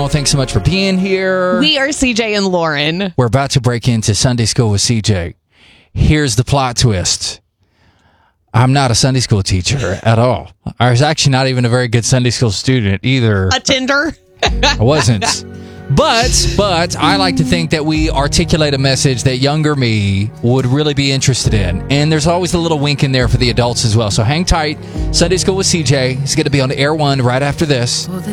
Nicole. Thanks so much for being here. We are CJ and Lauren. We're about to break into Sunday School with CJ. Here's the plot twist. I'm not a Sunday school teacher at all. I was actually not even a very good Sunday school student either. Attender? I wasn't. But I like to think that we articulate a message that younger me would really be interested in. And there's always a little wink in there for the adults as well. So hang tight. Sunday School with CJ is going to be on Air One right after this. For the